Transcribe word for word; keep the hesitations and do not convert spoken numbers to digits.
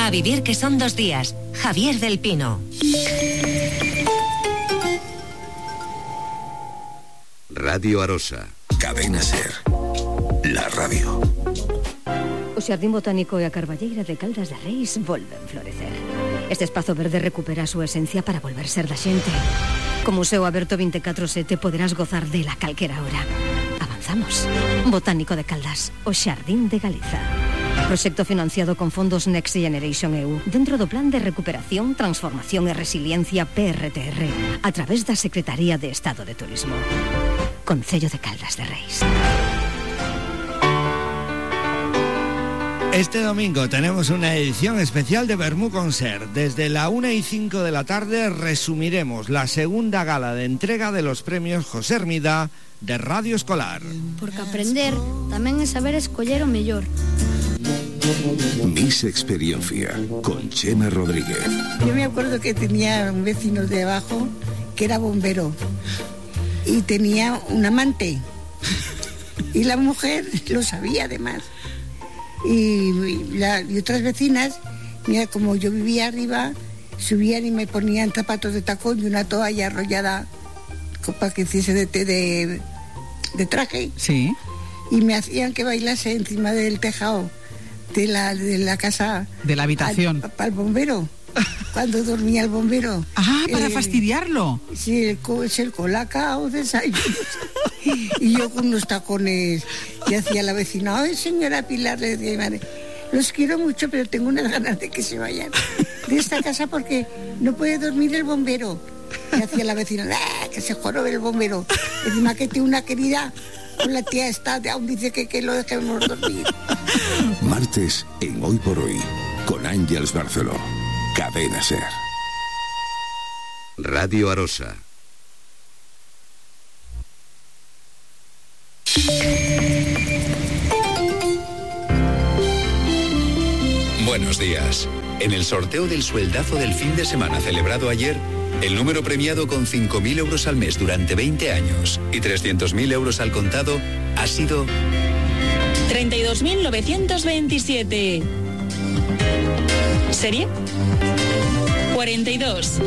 A vivir que son dos días. Javier del Pino. Radio Arosa. Cadena Ser. La radio. O Xardín Botánico e a Carballeira de Caldas de Reis volven florecer. Este espazo verde recupera a súa esencia para volver ser da xente. Co Museo aberto veinticuatro sete poderás gozar dela a calquera hora. Avanzamos. Botánico de Caldas, o Xardín de Galiza. Proxecto financiado con fondos Next Generation E U dentro do Plan de Recuperación, Transformación e Resiliencia P R T R a través da Secretaría de Estado de Turismo. Concello de Caldas de Reis. Este domingo tenemos una edición especial de Bermú Concert. Desde la una y cinco de la tarde resumiremos la segunda gala de entrega de los premios José Hermida de Radio Escolar. Porque aprender tamén é saber escoller o mellor. Miss Experiencia con Chema Rodríguez. Yo me acuerdo que tenía un vecino de abajo que era bombero y tenía un amante y la mujer lo sabía además. Y, la, y otras vecinas, mira, como yo vivía arriba, subían y me ponían zapatos de tacón y una toalla arrollada para que hiciese de, de, de traje. Sí. Y me hacían que bailase encima del tejado de la, de la casa. De la habitación. Para el bombero. Cuando dormía el bombero. Ah, para eh, fastidiarlo. Sí, el, el colacao, desayuno. Y yo con unos tacones y hacía la vecina, ay señora Pilar, le decía, madre, los quiero mucho, pero tengo unas ganas de que se vayan de esta casa porque no puede dormir el bombero. Y hacía la vecina, ¡ah, que se jorobe el bombero! Encima que tiene una querida, con la tía esta, aún dice que, que lo dejemos dormir. Martes en Hoy por Hoy, con Ángeles Barceló. Cadena Ser. Radio Arosa. Buenos días. En el sorteo del sueldazo del fin de semana celebrado ayer, el número premiado con cinco mil euros al mes durante veinte años y trescientos mil euros al contado ha sido treinta y dos mil novecientos veintisiete. ¿Serie? cuarenta y dos.